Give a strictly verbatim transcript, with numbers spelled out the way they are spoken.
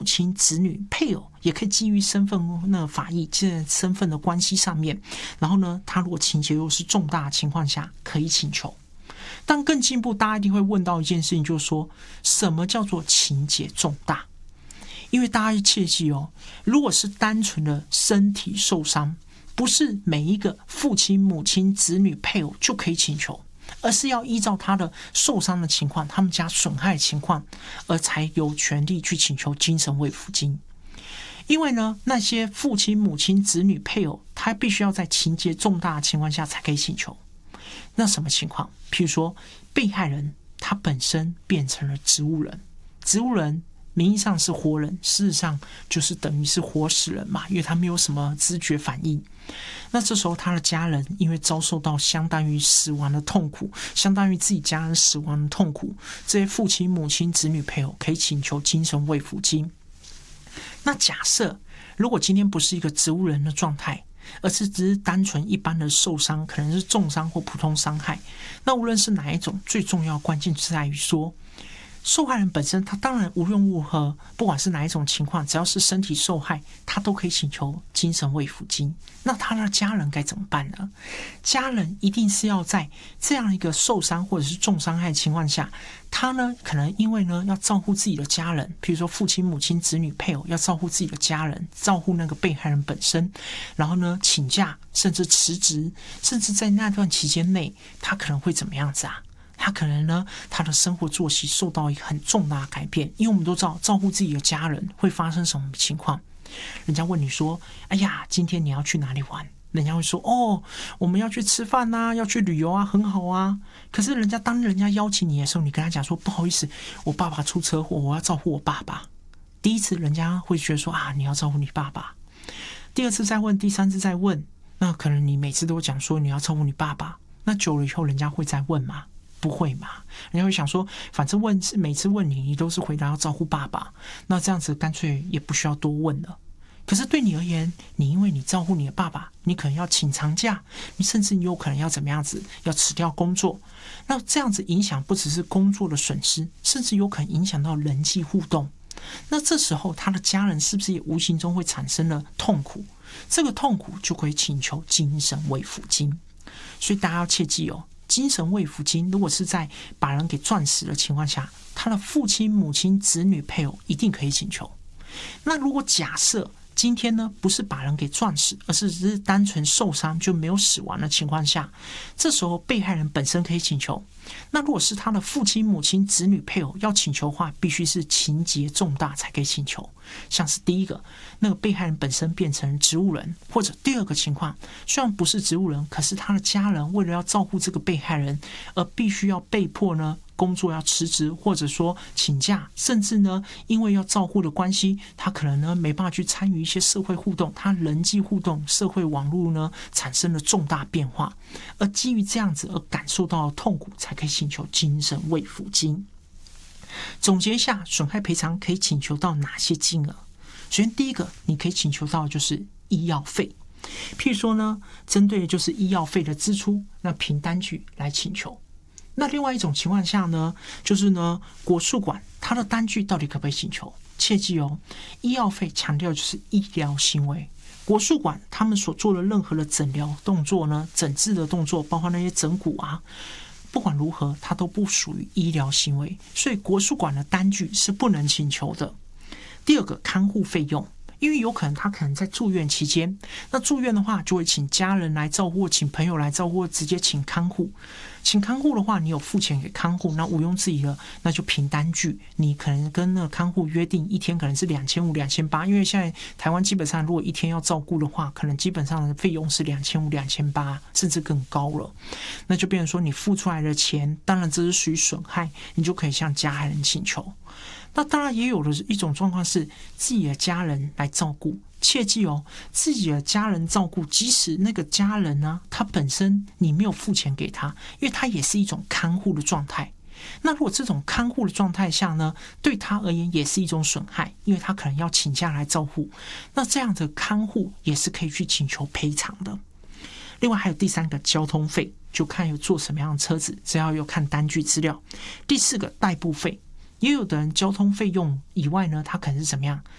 亲、子女、配偶，也可以基于身份那个法益这身份的关系上面，然后呢，他如果情节又是重大的情况下，可以请求。但更进一步，大家一定会问到一件事情，就是说什么叫做情节重大？因为大家要切记哦，如果是单纯的身体受伤，不是每一个父亲、母亲、子女、配偶就可以请求，而是要依照他的受伤的情况、他们家损害的情况，而才有权利去请求精神慰抚金。因为呢，那些父亲、母亲、子女、配偶，他必须要在情节重大的情况下才可以请求。那什么情况？譬如说，被害人他本身变成了植物人，植物人名义上是活人，事实上就是等于是活死人嘛，因为他没有什么知觉反应。那这时候他的家人因为遭受到相当于死亡的痛苦，相当于自己家人死亡的痛苦，这些父亲、母亲、子女、配偶可以请求精神慰抚金。那假设如果今天不是一个植物人的状态，而是只是单纯一般的受伤，可能是重伤或普通伤害，那无论是哪一种，最重要的关键是在于说，受害人本身他当然无论如何，不管是哪一种情况，只要是身体受害，他都可以请求精神慰抚金。那他的家人该怎么办呢？家人一定是要在这样一个受伤或者是重伤害的情况下，他呢可能因为呢要照顾自己的家人，比如说父亲、母亲、子女、配偶要照顾自己的家人，照顾那个被害人本身，然后呢请假甚至辞职，甚至在那段期间内，他可能会怎么样子啊？他可能呢，他的生活作息受到一个很重大的改变，因为我们都知道，照顾自己的家人会发生什么情况。人家问你说：“哎呀，今天你要去哪里玩？”人家会说：“哦，我们要去吃饭啊，要去旅游啊，很好啊。”可是人家当人家邀请你的时候，你跟他讲说：“不好意思，我爸爸出车祸，我要照顾我爸爸。”第一次人家会觉得说：“啊，你要照顾你爸爸。”第二次再问，第三次再问，那可能你每次都讲说你要照顾你爸爸，那久了以后，人家会再问吗？不会嘛？人家会想说，反正问每次问你，你都是回答要照顾爸爸，那这样子干脆也不需要多问了。可是对你而言，你因为你照顾你的爸爸，你可能要请长假，你甚至你有可能要怎么样子，要辞掉工作。那这样子影响不只是工作的损失，甚至有可能影响到人际互动。那这时候他的家人是不是也无形中会产生了痛苦？这个痛苦就可以请求精神慰抚金。所以大家要切记哦。精神慰抚金如果是在把人给撞死的情况下，他的父亲、母亲、子女、配偶一定可以请求。那如果假设今天呢不是把人给撞死，而是只是单纯受伤就没有死亡的情况下，这时候被害人本身可以请求。那如果是他的父亲、母亲、子女、配偶要请求的话，必须是情节重大才可以请求。像是第一个，那个被害人本身变成植物人，或者第二个情况，虽然不是植物人，可是他的家人为了要照顾这个被害人，而必须要被迫呢工作要辞职，或者说请假，甚至呢因为要照顾的关系，他可能呢没办法去参与一些社会互动，他人际互动、社会网络呢产生了重大变化，而基于这样子而感受到的痛苦，才可以请求精神慰抚金。总结一下，损害赔偿可以请求到哪些金额？首先第一个，你可以请求到的就是医药费。譬如说呢，针对的就是医药费的支出，那凭单据来请求。那另外一种情况下呢，就是呢，国术馆它的单据到底可不可以请求？切记哦，医药费强调就是医疗行为。国术馆他们所做的任何的诊疗动作呢，诊治的动作，包括那些整骨啊，不管如何，它都不属于医疗行为，所以国术馆的单据是不能请求的。第二个，看护费用。因为有可能他可能在住院期间，那住院的话就会请家人来照顾，请朋友来照顾，直接请看护。请看护的话，你有付钱给看护，那毋庸置疑了，那就凭单据，你可能跟那个看护约定一天可能是两千五、两千八，因为现在台湾基本上如果一天要照顾的话，可能基本上的费用是两千五、两千八，甚至更高了。那就变成说你付出来的钱，当然这是属于损害，你就可以向加害人请求。那当然也有的一种状况是自己的家人来照顾，切记哦，自己的家人照顾，即使那个家人呢，他本身你没有付钱给他，因为他也是一种看护的状态。那如果这种看护的状态下呢，对他而言也是一种损害，因为他可能要请假来照顾，那这样的看护也是可以去请求赔偿的。另外还有第三个，交通费，就看有坐什么样的车子，只要有看单据资料。第四个，代步费。也有的人交通费用以外呢，他可能是怎么样？